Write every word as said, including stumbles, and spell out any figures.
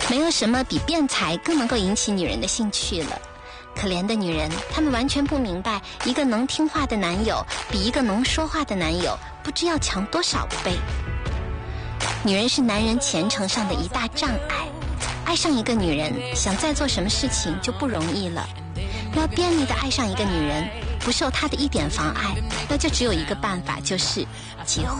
没有什么比辩才更能够引起女人的兴趣了。可怜的女人，她们完全不明白，一个能听话的男友比一个能说话的男友不知要强多少倍。女人是男人前程上的一大障碍，爱上一个女人，想再做什么事情就不容易了。要便利的爱上一个女人，不受她的一点妨碍，那就只有一个办法，就是结婚。